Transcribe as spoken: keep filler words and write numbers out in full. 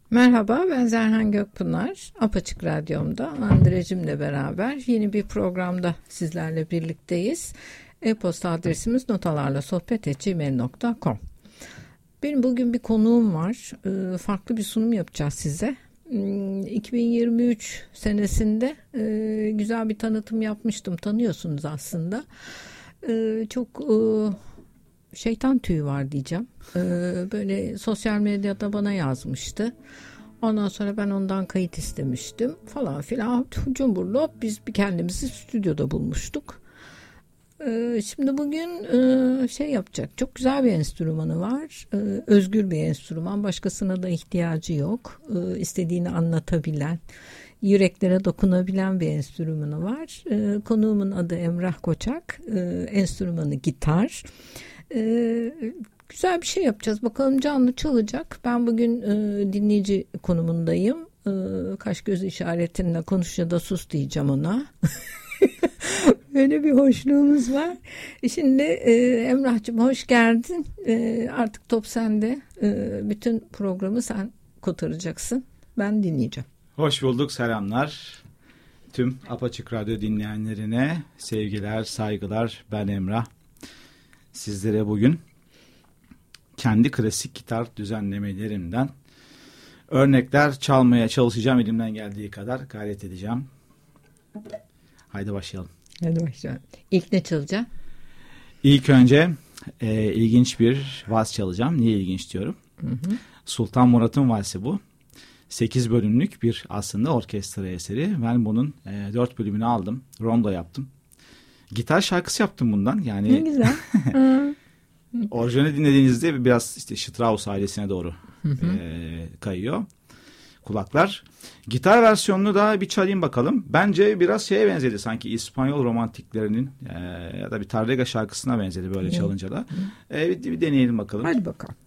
Merhaba, ben Zerhan Gökpınar. Apaçık Radyom'da Andrecim'le beraber yeni bir programda sizlerle birlikteyiz. E-posta adresimiz notalarlasohbet at gmail nokta com. Benim bugün bir konuğum var. Farklı bir sunum yapacağız size. iki bin yirmi üç senesinde güzel bir tanıtım yapmıştım. Tanıyorsunuz aslında. Çok şeytan tüyü var diyeceğim. Böyle sosyal medyada bana yazmıştı. Ondan sonra ben ondan kayıt istemiştim falan filan. Cumburlu biz bir kendimizi stüdyoda bulmuştuk. Şimdi bugün şey yapacak. Çok güzel bir enstrümanı var. Özgür bir enstrüman. Başkasına da ihtiyacı yok. İstediğini anlatabilen, yüreklere dokunabilen bir enstrümanı var. Konuğumun adı Emrah Koçak. Enstrümanı gitar. Güzel bir şey yapacağız. Bakalım canlı çalacak. Ben bugün dinleyici konumundayım. Kaş göz işaretinle konuş ya da sus diyeceğim ona. Böyle bir hoşluğumuz var. Şimdi e, Emrah'cığım hoş geldin. E, artık top sende. E, bütün programı sen kotaracaksın. Ben dinleyeceğim. Hoş bulduk, selamlar. Tüm Apaçık Radyo dinleyenlerine sevgiler, saygılar. Ben Emrah. Sizlere bugün kendi klasik gitar düzenlemelerimden örnekler çalmaya çalışacağım. Elimden geldiği kadar gayret edeceğim. Haydi başlayalım. Hadi başlayalım. İlk ne çalacağım? İlk önce e, ilginç bir vals çalacağım. Niye ilginç diyorum? Hı hı. Sultan Murat'ın valsi bu. sekiz bölümlük bir aslında orkestra eseri. Ben bunun e, dört bölümünü aldım. Rondo yaptım. Gitar şarkısı yaptım bundan. Yani ne güzel. orijinali dinlediğinizde biraz işte Strauss ailesine doğru e, kayıyor kulaklar. Gitar versiyonunu da bir çalayım bakalım. Bence biraz şeye benzedi sanki İspanyol romantiklerinin e, ya da bir Tárrega şarkısına benzedi böyle çalınca da. E, bir, bir deneyelim bakalım. Hadi bakalım.